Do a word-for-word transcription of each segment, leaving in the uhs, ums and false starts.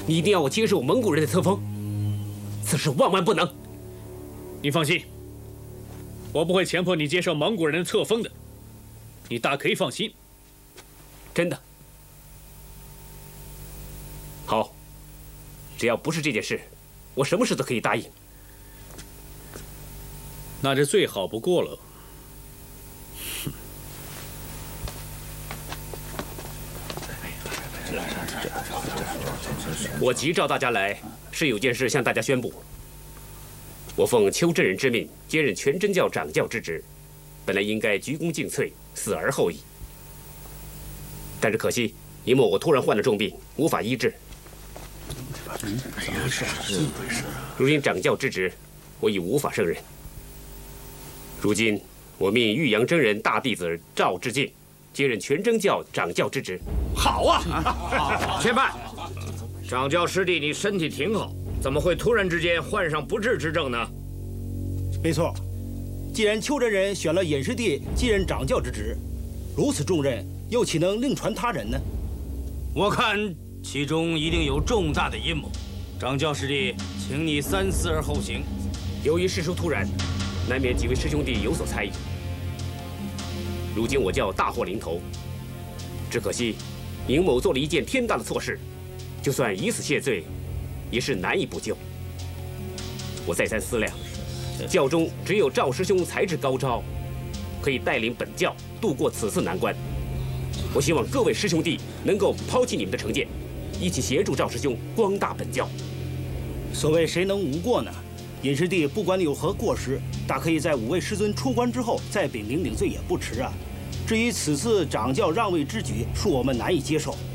你一定要我接受蒙古人的册封，此事万万不能。 你放心，我不会强迫你接受蒙古人的册封的，你大可以放心。 真的。好，只要不是这件事，我什么事都可以答应。 那这最好不过了。 我急召大家来，是有件事向大家宣布。我奉邱真人之命，接任全真教掌教之职，本来应该鞠躬尽瘁，死而后已。但是可惜，因为我突然患了重病，无法医治。如今掌教之职，我已无法胜任。如今我命玉阳真人大弟子赵志敬接任全真教掌教之职。 好啊！且慢，掌教师弟，你身体挺好，怎么会突然之间患上不治之症呢？ 没错，既然邱真人选了尹师弟继任掌教之职，如此重任，又岂能另传他人呢？ 我看其中一定有重大的阴谋。掌教师弟，请你三思而后行。 由于事出突然，难免几位师兄弟有所猜疑。如今我教大祸临头，只可惜尹某做了一件天大的错事，就算以死谢罪，也是难以补救。我再三思量，教中只有赵师兄才智高超，可以带领本教度过此次难关。我希望各位师兄弟能够抛弃你们的成见，一起协助赵师兄光大本教。 所谓谁能无过呢？尹师弟不管你有何过失，大可以在五位师尊出关之后再禀明领罪也不迟啊。至于此次掌教让位之举，恕我们难以接受。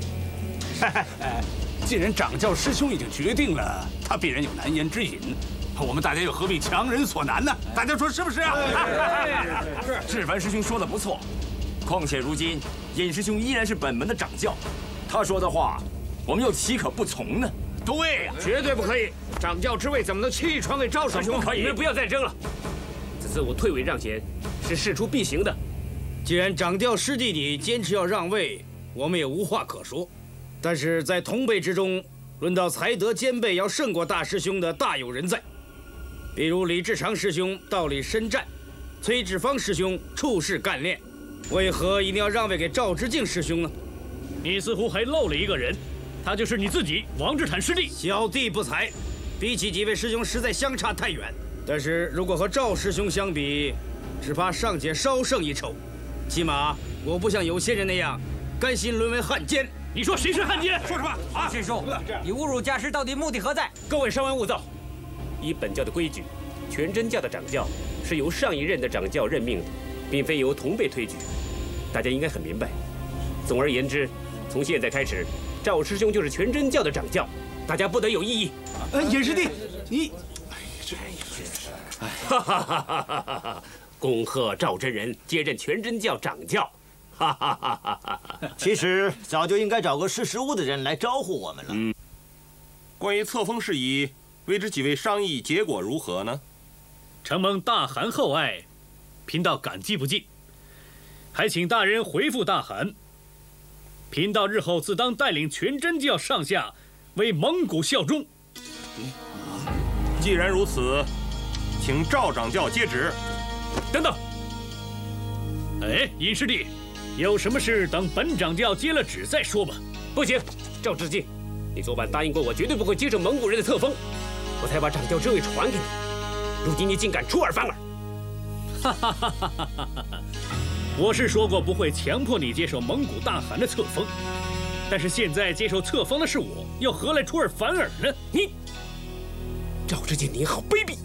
既然掌教师兄已经决定了，他必然有难言之隐，我们大家又何必强人所难呢？大家说是不是啊？ 是。志凡师兄说的不错，况且如今尹师兄依然是本门的掌教，他说的话，我们又岂可不从呢？ 对呀， 绝对不可以！掌教之位怎么能轻易传给赵师兄？ 不可以！你们不要再争了。此次我退位让贤，是事出必行的。 既然掌教师弟你坚持要让位，我们也无话可说。但是在同辈之中，论到才德兼备要胜过大师兄的大有人在，比如李志长师兄道理深湛，崔志芳师兄处事干练，为何一定要让位给赵之敬师兄呢？ 你似乎还漏了一个人，他就是你自己，王志坦师弟。 小弟不才，比起几位师兄实在相差太远。但是如果和赵师兄相比，只怕尚且稍胜一筹。起码我不像有些人那样，甘心沦为汉奸。 你说谁是汉奸？ 说什么？啊， 师兄，你侮辱家师到底目的何在？ 各位稍安勿躁。依本教的规矩，全真教的掌教是由上一任的掌教任命的，并非由同辈推举。大家应该很明白。总而言之，从现在开始，赵师兄就是全真教的掌教，大家不得有异议。 呃，尹师弟，你， 哎呀，这真是，哎，哈哈哈哈哈哈！恭贺赵真人接任全真教掌教，哈哈哈哈哈哈！ 其实早就应该找个识时务的人来招呼我们了。 嗯，关于册封事宜，未知几位商议结果如何呢？ 承蒙大汗厚爱，贫道感激不尽，还请大人回复大汗。贫道日后自当带领全真教上下为蒙古效忠。 既然如此，请赵掌教接旨。 等等，哎，尹师弟，有什么事等本掌教接了旨再说吧。 不行，赵志敬，你昨晚答应过我，绝对不会接受蒙古人的册封，我才把掌教之位传给你。如今你竟敢出尔反尔！ 哈哈哈哈哈哈！我是说过不会强迫你接受蒙古大汗的册封，但是现在接受册封的是我，又何来出尔反尔呢？ 你，赵志敬，你好卑鄙！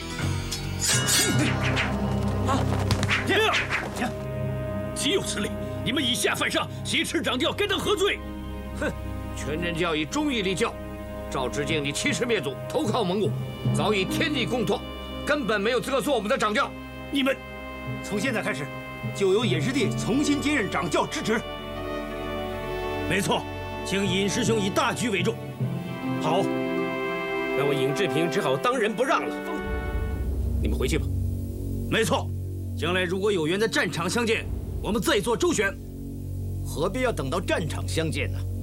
啊！停！停！岂有此理！你们以下犯上，挟持掌教，该当何罪？ 哼！全真教以忠义立教，赵之敬你欺师灭祖，投靠蒙古，早已天地公托，根本没有资格做我们的掌教。 你们， 从现在开始，就由尹师弟重新接任掌教之职。 没错，请尹师兄以大局为重。 好，那我尹志平只好当仁不让了。你们回去吧。 没错，将来如果有缘在战场相见，我们再做周旋。 何必要等到战场相见呢？